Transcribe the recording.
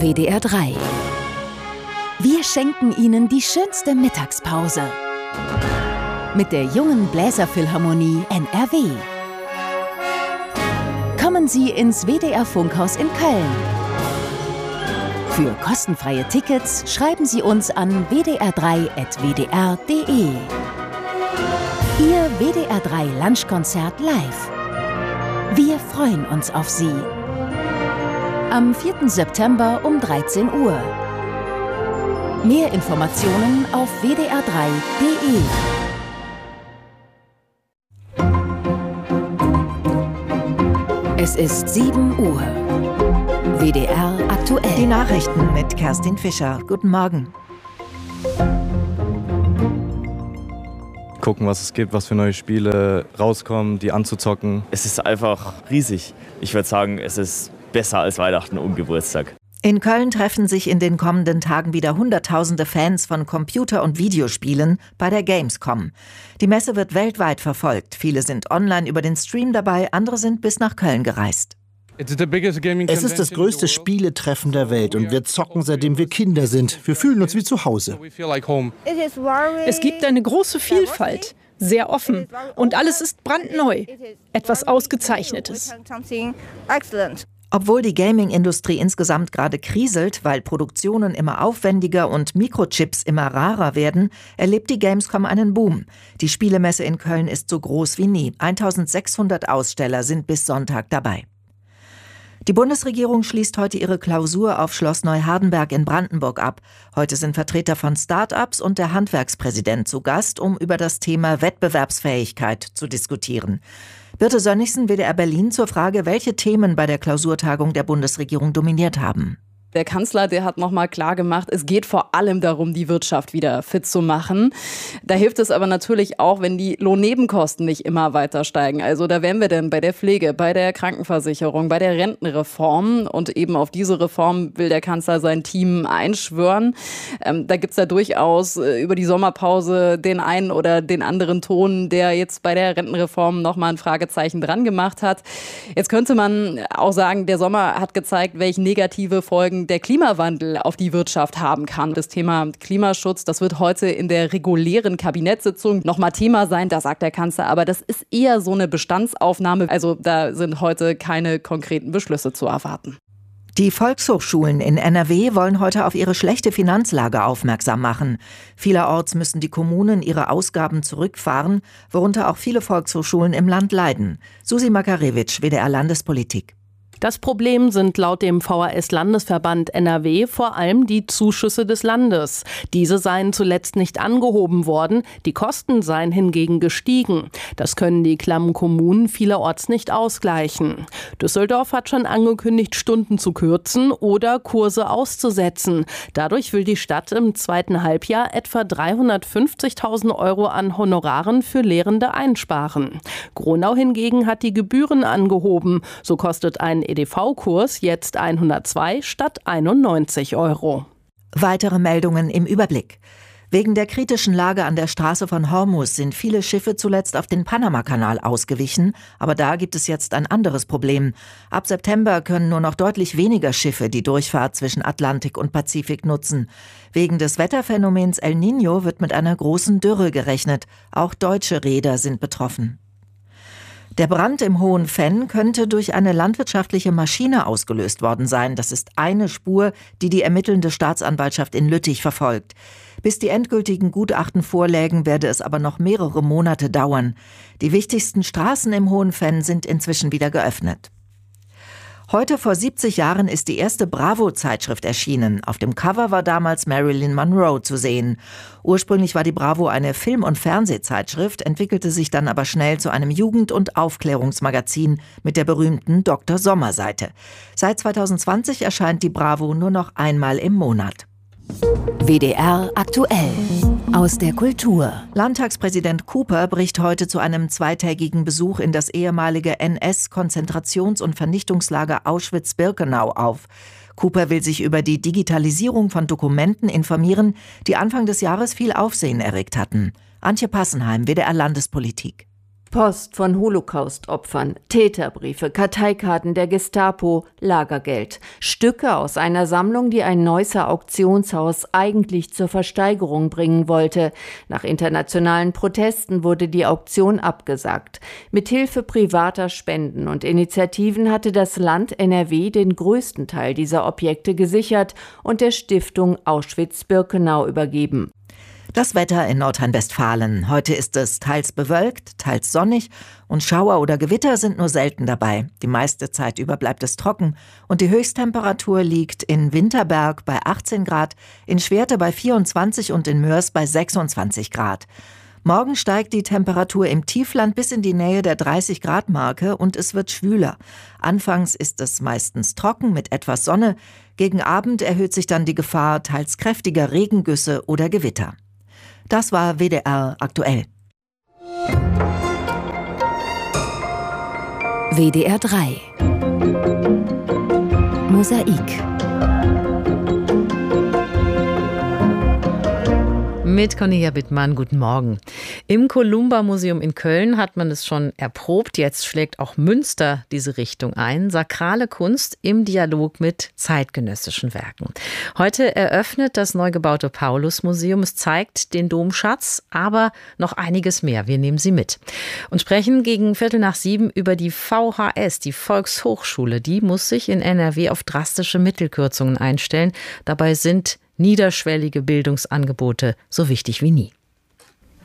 WDR 3. Wir schenken Ihnen die schönste Mittagspause mit der Jungen Bläserphilharmonie NRW. Kommen Sie ins WDR Funkhaus in Köln. Für kostenfreie Tickets schreiben Sie uns an wdr3@wdr.de. Ihr WDR 3 Lunchkonzert live. Wir freuen uns auf Sie. Am 4. September um 13 Uhr. Mehr Informationen auf wdr3.de. Es ist 7 Uhr. WDR aktuell. Die Nachrichten mit Kerstin Fischer. Guten Morgen. Gucken, was es gibt, was für neue Spiele rauskommen, die anzuzocken. Es ist einfach riesig. Ich würde sagen, es ist besser als Weihnachten und Geburtstag. In Köln treffen sich in den kommenden Tagen wieder Hunderttausende Fans von Computer- und Videospielen bei der Gamescom. Die Messe wird weltweit verfolgt. Viele sind online über den Stream dabei, andere sind bis nach Köln gereist. Es ist das größte Spieletreffen der Welt und wir zocken, seitdem wir Kinder sind. Wir fühlen uns wie zu Hause. Es gibt eine große Vielfalt, sehr offen und alles ist brandneu. Etwas Ausgezeichnetes. Obwohl die Gaming-Industrie insgesamt gerade kriselt, weil Produktionen immer aufwendiger und Mikrochips immer rarer werden, erlebt die Gamescom einen Boom. Die Spielemesse in Köln ist so groß wie nie. 1600 Aussteller sind bis Sonntag dabei. Die Bundesregierung schließt heute ihre Klausur auf Schloss Neuhardenberg in Brandenburg ab. Heute sind Vertreter von Start-ups und der Handwerkspräsident zu Gast, um über das Thema Wettbewerbsfähigkeit zu diskutieren. Birte Sönnigsen, WDR Berlin, zur Frage, welche Themen bei der Klausurtagung der Bundesregierung dominiert haben. Der Kanzler, der hat nochmal klar gemacht, es geht vor allem darum, die Wirtschaft wieder fit zu machen. Da hilft es aber natürlich auch, wenn die Lohnnebenkosten nicht immer weiter steigen. Also da wären wir denn bei der Pflege, bei der Krankenversicherung, bei der Rentenreform. Und eben auf diese Reform will der Kanzler sein Team einschwören. Da gibt's ja durchaus über die Sommerpause den einen oder den anderen Ton, der jetzt bei der Rentenreform nochmal ein Fragezeichen dran gemacht hat. Jetzt könnte man auch sagen, der Sommer hat gezeigt, welche negative Folgen der Klimawandel auf die Wirtschaft haben kann. Das Thema Klimaschutz, das wird heute in der regulären Kabinettssitzung nochmal Thema sein. Da sagt der Kanzler, aber das ist eher so eine Bestandsaufnahme. Also da sind heute keine konkreten Beschlüsse zu erwarten. Die Volkshochschulen in NRW wollen heute auf ihre schlechte Finanzlage aufmerksam machen. Vielerorts müssen die Kommunen ihre Ausgaben zurückfahren, worunter auch viele Volkshochschulen im Land leiden. Susi Makarewitsch, WDR Landespolitik. Das Problem sind laut dem VHS-Landesverband NRW vor allem die Zuschüsse des Landes. Diese seien zuletzt nicht angehoben worden, die Kosten seien hingegen gestiegen. Das können die klammen Kommunen vielerorts nicht ausgleichen. Düsseldorf hat schon angekündigt, Stunden zu kürzen oder Kurse auszusetzen. Dadurch will die Stadt im zweiten Halbjahr etwa 350.000 € an Honoraren für Lehrende einsparen. Gronau hingegen hat die Gebühren angehoben. So kostet ein EDV-Kurs jetzt 102 statt 91 €. Weitere Meldungen im Überblick. Wegen der kritischen Lage an der Straße von Hormuz sind viele Schiffe zuletzt auf den Panamakanal ausgewichen. Aber da gibt es jetzt ein anderes Problem. Ab September können nur noch deutlich weniger Schiffe die Durchfahrt zwischen Atlantik und Pazifik nutzen. Wegen des Wetterphänomens El Niño wird mit einer großen Dürre gerechnet. Auch deutsche Reeder sind betroffen. Der Brand im Hohen Venn könnte durch eine landwirtschaftliche Maschine ausgelöst worden sein. Das ist eine Spur, die die ermittelnde Staatsanwaltschaft in Lüttich verfolgt. Bis die endgültigen Gutachten vorlägen, werde es aber noch mehrere Monate dauern. Die wichtigsten Straßen im Hohen Venn sind inzwischen wieder geöffnet. Heute vor 70 Jahren ist die erste Bravo-Zeitschrift erschienen. Auf dem Cover war damals Marilyn Monroe zu sehen. Ursprünglich war die Bravo eine Film- und Fernsehzeitschrift, entwickelte sich dann aber schnell zu einem Jugend- und Aufklärungsmagazin mit der berühmten Dr. Sommer-Seite. Seit 2020 erscheint die Bravo nur noch einmal im Monat. WDR aktuell. Aus der Kultur. Landtagspräsident Cooper bricht heute zu einem zweitägigen Besuch in das ehemalige NS-Konzentrations- und Vernichtungslager Auschwitz-Birkenau auf. Cooper will sich über die Digitalisierung von Dokumenten informieren, die Anfang des Jahres viel Aufsehen erregt hatten. Antje Passenheim, WDR Landespolitik. Post von Holocaust-Opfern, Täterbriefe, Karteikarten der Gestapo, Lagergeld. Stücke aus einer Sammlung, die ein Neusser Auktionshaus eigentlich zur Versteigerung bringen wollte. Nach internationalen Protesten wurde die Auktion abgesagt. Mithilfe privater Spenden und Initiativen hatte das Land NRW den größten Teil dieser Objekte gesichert und der Stiftung Auschwitz-Birkenau übergeben. Das Wetter in Nordrhein-Westfalen. Heute ist es teils bewölkt, teils sonnig und Schauer oder Gewitter sind nur selten dabei. Die meiste Zeit über bleibt es trocken und die Höchsttemperatur liegt in Winterberg bei 18 Grad, in Schwerte bei 24 und in Mörs bei 26 Grad. Morgen steigt die Temperatur im Tiefland bis in die Nähe der 30-Grad-Marke und es wird schwüler. Anfangs ist es meistens trocken mit etwas Sonne. Gegen Abend erhöht sich dann die Gefahr teils kräftiger Regengüsse oder Gewitter. Das war WDR aktuell. WDR 3 Mosaik mit Cornelia Bittmann, guten Morgen. Im Columba-Museum in Köln hat man es schon erprobt. Jetzt schlägt auch Münster diese Richtung ein. Sakrale Kunst im Dialog mit zeitgenössischen Werken. Heute eröffnet das neu gebaute Paulus-Museum. Es zeigt den Domschatz, aber noch einiges mehr. Wir nehmen Sie mit. Und sprechen gegen 6:15 über die VHS, die Volkshochschule. Die muss sich in NRW auf drastische Mittelkürzungen einstellen. Dabei sind niederschwellige Bildungsangebote so wichtig wie nie.